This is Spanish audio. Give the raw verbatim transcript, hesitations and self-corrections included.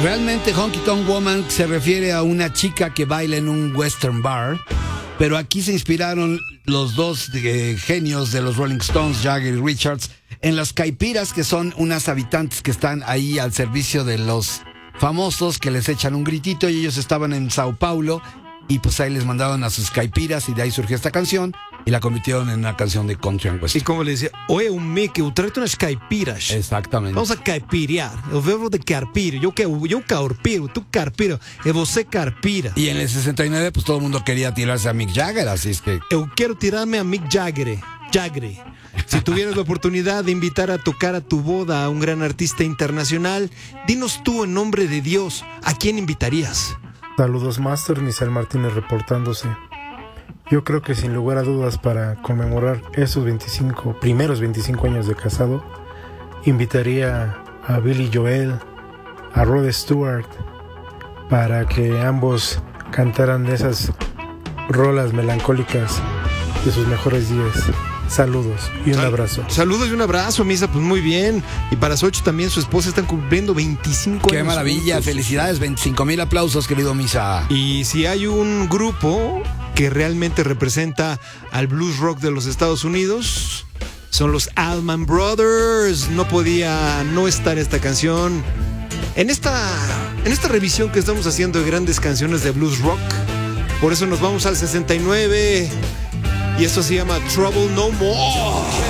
Realmente Honky Tonk Woman se refiere a una chica que baila en un western bar, pero aquí se inspiraron los dos eh, genios de los Rolling Stones, Jagger y Richards, en las caipiras, que son unas habitantes que están ahí al servicio de los famosos, que les echan un gritito, y ellos estaban en Sao Paulo y pues ahí les mandaron a sus caipiras y de ahí surgió esta canción y la convirtieron en una canción de country and Y western. como le decía, oye, un mic, eu trae unas caipiras. Exactamente. Vamos a caipirear. O verbo de carpir. Yo que yo carpiro, tú carpiro. E você carpira. Y en el sesenta y nueve pues todo el mundo quería tirarse a Mick Jagger, así es que Eu quiero tirarme a Mick Jagger. Jagger. Si tuvieras la oportunidad de invitar a tocar a tu boda a un gran artista internacional, dinos tú en nombre de Dios, ¿a quién invitarías? Saludos, Master. Misael Martínez reportándose. Yo creo que sin lugar a dudas, para conmemorar esos veinticinco primeros veinticinco años de casado, invitaría a Billy Joel, a Rod Stewart, para que ambos cantaran de esas rolas melancólicas de sus mejores días. Saludos y un Sal- abrazo. Saludos y un abrazo, Misa, pues muy bien. Y para Xochitl también, su esposa, están cumpliendo veinticinco qué años. maravilla, juntos. felicidades, veinticinco mil aplausos, querido Misa. Y si hay un grupo que realmente representa al blues rock de los Estados Unidos, son los Allman Brothers. No podía no estar esta canción en esta, en esta revisión que estamos haciendo de grandes canciones de blues rock. Por eso nos vamos al sesenta y nueve y esto se llama Trouble No More.